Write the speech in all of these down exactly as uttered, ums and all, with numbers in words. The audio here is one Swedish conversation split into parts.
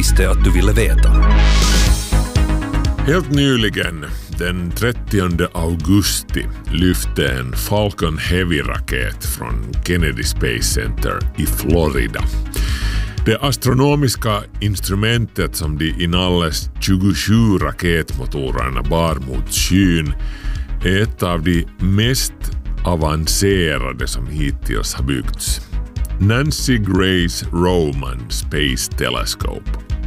visste att du ville veta. Helt nyligen, den trettionde augusti, lyfte en Falcon Heavy-raket från Kennedy Space Center i Florida. Det astronomiska instrumentet som de inalles tjugosju raketmotorerna bar mot skyn är ett av de mest avancerade som hittills har byggts. Nancy Grace Roman Space Telescope.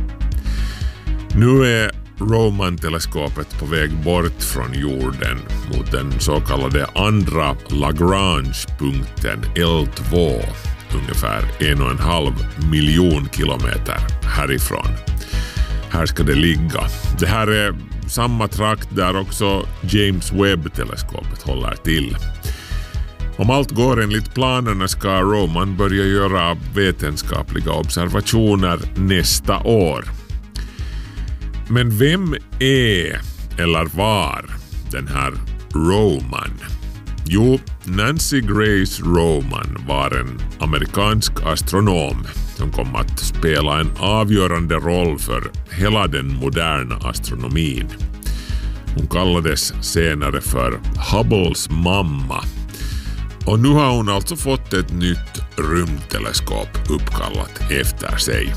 Nu är Roman-teleskopet på väg bort från jorden mot den så kallade andra Lagrange-punkten L två, ungefär en och en halv miljon kilometer härifrån. Här ska det ligga. Det här är samma trakt där också James Webb-teleskopet håller till. Om allt går enligt planerna ska Roman börja göra vetenskapliga observationer nästa år. Men vem är eller var den här Roman? Jo, Nancy Grace Roman var en amerikansk astronom som kom att spela en avgörande roll för hela den moderna astronomin. Hon kallades senare för Hubbles mamma. Och nu har hon alltså fått ett nytt rymdteleskop uppkallat efter sig.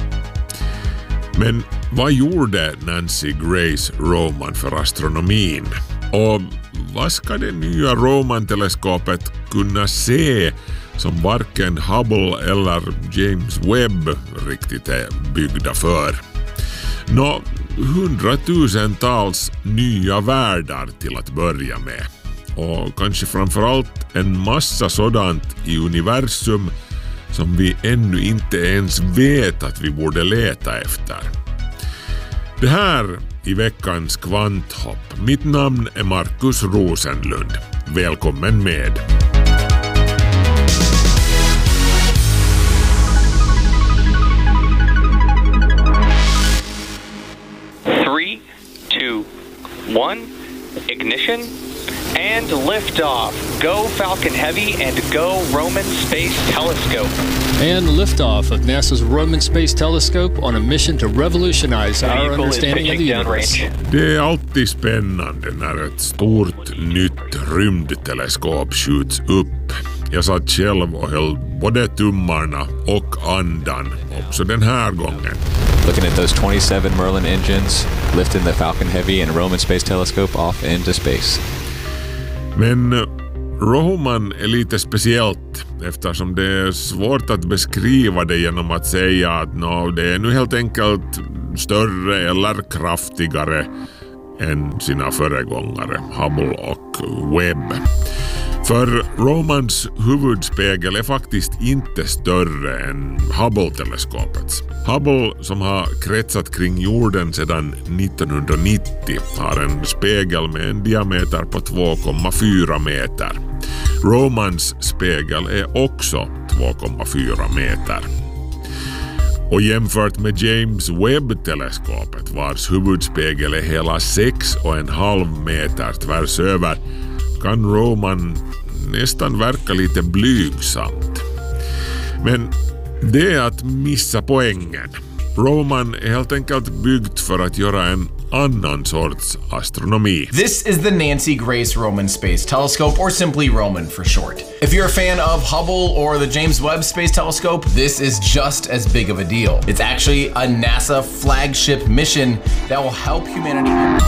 Men vad gjorde Nancy Grace Roman för astronomin? Och vad ska det nya Roman-teleskopet kunna se som varken Hubble eller James Webb riktigt är byggda för? Nå, hundratusentals nya världar till att börja med. Och kanske framförallt en massa sådant i universum som vi ännu inte ens vet att vi borde leta efter. Det här i veckans kvanthopp. Mitt namn är Markus Rosenlund. Välkommen med! Three, two, one, ignition. And liftoff. Go Falcon Heavy and go Roman Space Telescope. And liftoff of NASA's Roman Space Telescope on a mission to revolutionize our understanding of the universe. Det är alltid spännande när ett stort nytt rymdteleskop skjuts upp. Jag satt själv och höll både tummarna och andan också den här gången. Looking at those twenty-seven Merlin engines, lifting the Falcon Heavy and Roman Space Telescope off into space. Men Roman är lite speciellt eftersom det är svårt att beskriva det genom att säga att no, det är nu helt enkelt större eller kraftigare än sina föregångare Hubble och Webb. För Romans huvudspegel är faktiskt inte större än Hubble-teleskopets. Hubble, som har kretsat kring jorden sedan nittonhundranittio, har en spegel med en diameter på två komma fyra meter. Romans spegel är också två komma fyra meter. Och jämfört med James Webb-teleskopet, vars huvudspegel är hela sex och en halv meter tvärs över, kan Roman nästan verka lite blygsamt. Men det är att missa poängen. Roman är helt enkelt byggt för att göra en annan sorts astronomi. This is the Nancy Grace Roman Space Telescope, or simply Roman for short. If you're a fan of Hubble or the James Webb Space Telescope, this is just as big of a deal. It's actually a NASA flagship mission that will help humanity.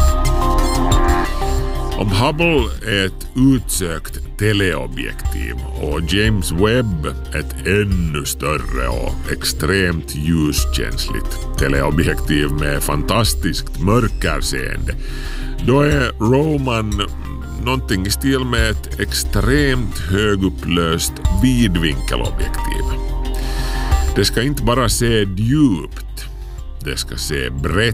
Om Hubble är ett utsökt teleobjektiv och James Webb ett ännu större och extremt ljuskänsligt teleobjektiv med fantastiskt mörkerseende, då är Roman någonting i stil med ett extremt högupplöst vidvinkelobjektiv. Det ska inte bara se djupt, det ska se brett.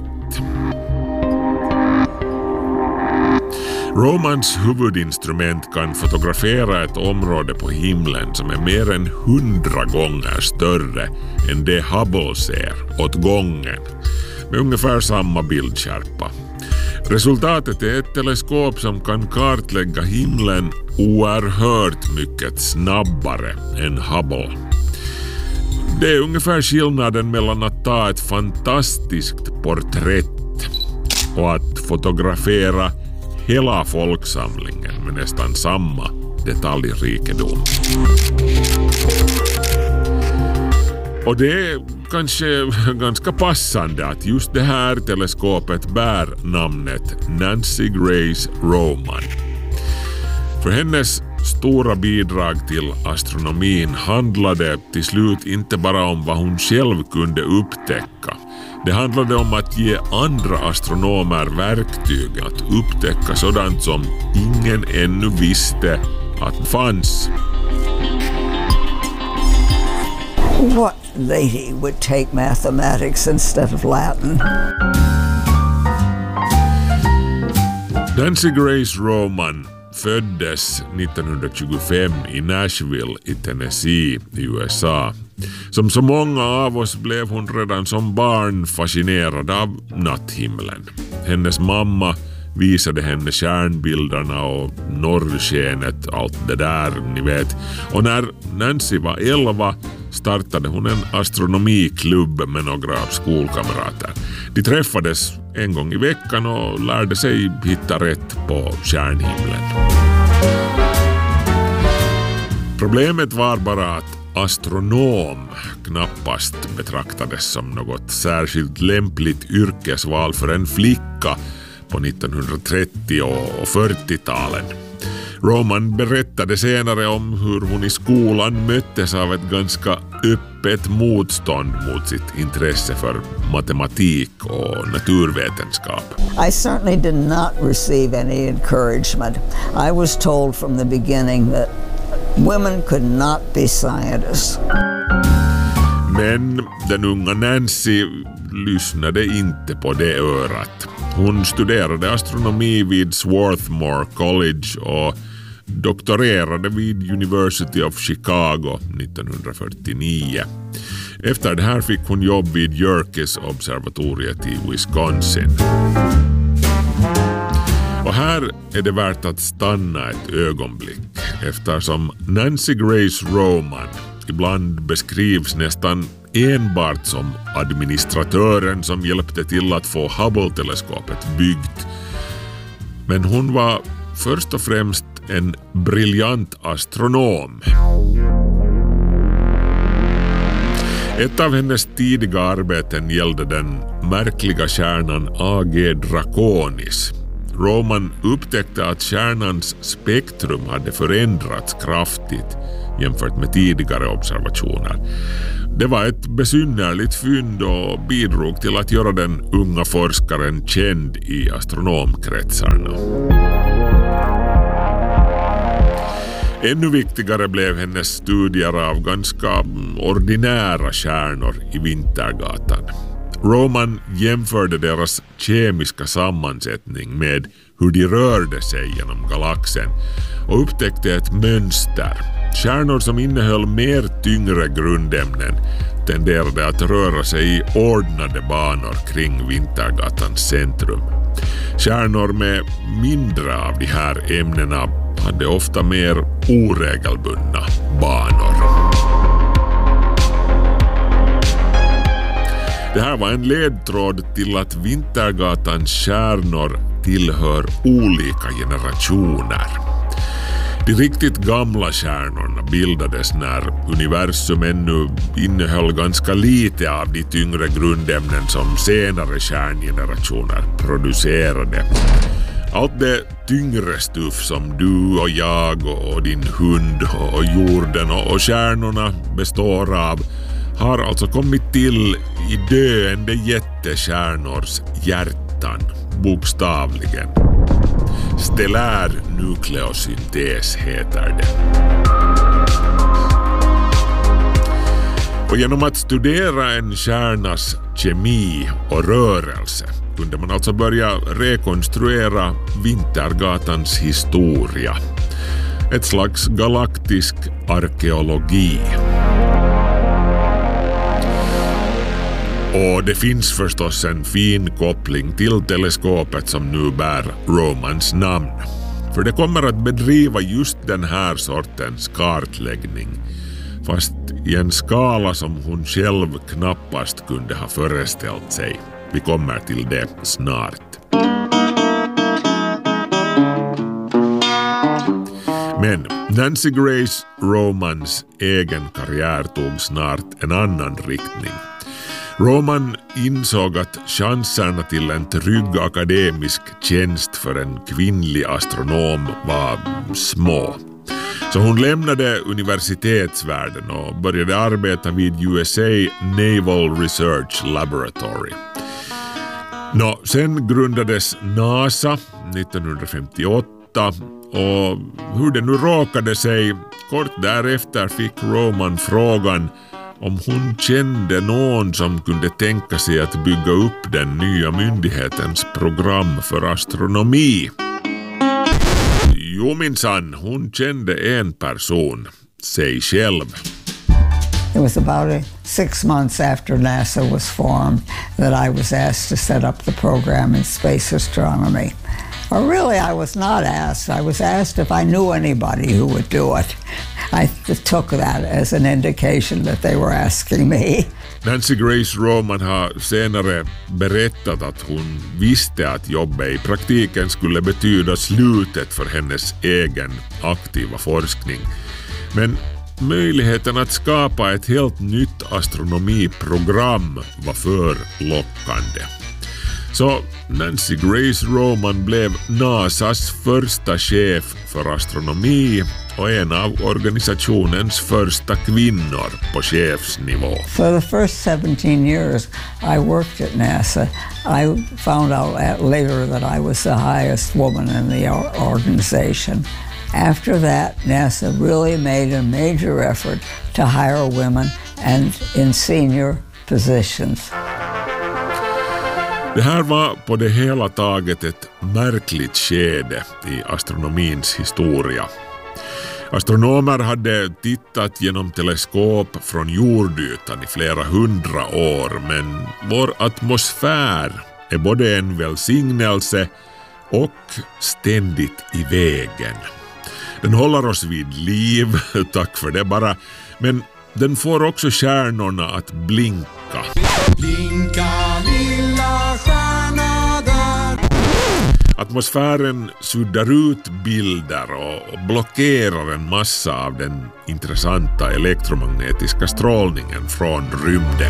Romans huvudinstrument kan fotografera ett område på himlen som är mer än hundra gånger större än det Hubble ser åt gången, med ungefär samma bildskärpa. Resultatet är ett teleskop som kan kartlägga himlen oerhört mycket snabbare än Hubble. Det är ungefär skillnaden mellan att ta ett fantastiskt porträtt och att fotografera hela folksamlingen med nästan samma detaljrikedom. Och det är kanske ganska passande att just det här teleskopet bär namnet Nancy Grace Roman. För hennes stora bidrag till astronomin handlade till slut inte bara om vad hon själv kunde upptäcka. Det handlade om att ge andra astronomer verktyg att upptäcka sådant som ingen ännu visste att fanns. What lady would take mathematics instead of Latin? Nancy Grace Roman föddes nittonhundratjugofem i Nashville i Tennessee i U S A. Som så många av oss blev hon redan som barn fascinerad av natthimlen. Hennes mamma visade henne stjärnbilderna och norrskenet, allt det där, ni vet. Och när Nancy var elva startade hon en astronomiklubb med några skolkamrater. De träffades en gång i veckan och lärde sig hitta rätt på stjärnhimlen. Problemet var bara att astronom knappast betraktades som något särskilt lämpligt yrkesval för en flicka på nittonhundratrettio- och fyrtio-talen. Roman berättade senare om hur hon i skolan möttes av ett ganska öppet motstånd mot sitt intresse för matematik och naturvetenskap. I certainly did not receive any encouragement. I was told from the beginning that women could not be scientists. Men den unga Nancy lyssnade inte på det örat. Hon studerade astronomi vid Swarthmore College och doktorerade vid University of Chicago nittonhundrafyrtionio. Efter det här fick hon jobb vid Yerkes observatoriet i Wisconsin. Och här är det värt att stanna ett ögonblick eftersom Nancy Grace Roman ibland beskrivs nästan enbart som administratören som hjälpte till att få Hubble-teleskopet byggt. Men hon var först och främst en briljant astronom. Ett av hennes tidiga arbeten gällde den märkliga stjärnan A G Draconis. Roman upptäckte att stjärnans spektrum hade förändrats kraftigt jämfört med tidigare observationer. Det var ett besynnerligt fynd och bidrog till att göra den unga forskaren känd i astronomkretsarna. Ännu viktigare blev hennes studier av ganska ordinära stjärnor i Vintergatan. Roman jämförde deras kemiska sammansättning med hur de rörde sig genom galaxen och upptäckte ett mönster. Stjärnor som innehöll mer tyngre grundämnen tenderade att röra sig i ordnade banor kring Vintergatans centrum. Stjärnor med mindre av de här ämnena hade ofta mer oregelbundna banor. Det här var en ledtråd till att Vintergatans stjärnor tillhör olika generationer. De riktigt gamla stjärnorna bildades när universum ännu innehöll ganska lite av de tyngre grundämnen som senare stjärngenerationer producerade. Allt det tyngre stuff som du och jag och din hund och jorden och stjärnorna består av har alltså kommit till i döende jättestjärnors hjärtan, bokstavligen. Stellär nukleosyntes heter det. Och genom att studera en stjärnas kemi och rörelse kunde man alltså börja rekonstruera Vintergatans historia. Ett slags galaktisk arkeologi. Och det finns förstås en fin koppling till teleskopet som nu bär Romans namn. För det kommer att bedriva just den här sortens kartläggning fast i en skala som hon själv knappast kunde ha föreställt sig. Vi kommer till det snart. Men Nancy Grace Romans egen karriär tog snart en annan riktning. Roman insåg att chanserna till en trygg akademisk tjänst för en kvinnlig astronom var små. Så hon lämnade universitetsvärlden och började arbeta vid U S A Naval Research Laboratory. Nå, sen grundades NASA nittonhundrafemtioåtta och hur det nu råkade sig, kort därefter fick Roman frågan om hon kände någon som kunde tänka sig att bygga upp den nya myndighetens program för astronomi. Jo minsann, hon kände en person, sig själv. It was about six months after NASA was formed that I was asked to set up the program in space astronomy. Or really, I was not asked. I was asked if I knew anybody who would do it. I took that as an indication that they were asking me. Nancy Grace Roman har senare berättat att hon visste att jobbet i praktiken skulle betyda slutet för hennes egen aktiva forskning. Men möjligheten att skapa ett helt nytt astronomiprogram var för lockande. Så Nancy Grace Roman blev NASAs första chef för astronomi och en av organisationens första kvinnor på chefsnivå. For the first seventeen years I worked at NASA, I found out later that I was the highest woman in the organization. After that, NASA really made a major effort to hire women and in senior positions. Det här var på det hela taget ett märkligt skede i astronomins historia. Astronomer hade tittat genom teleskop från jordytan i flera hundra år, men vår atmosfär är både en välsignelse och ständigt i vägen. Den håller oss vid liv, tack för det bara, men den får också stjärnorna att blinka. Blinka lilla stjärna där. Atmosfären suddar ut bilder och blockerar en massa av den intressanta elektromagnetiska strålningen från rymden.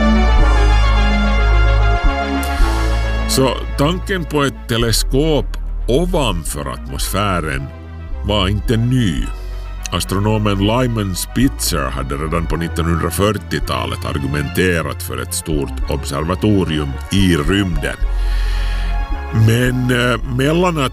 Så tanken på ett teleskop ovanför atmosfären var inte ny. Astronomen Lyman Spitzer hade redan på nittonhundrafyrtiotalet argumenterat för ett stort observatorium i rymden. Men eh, mellan att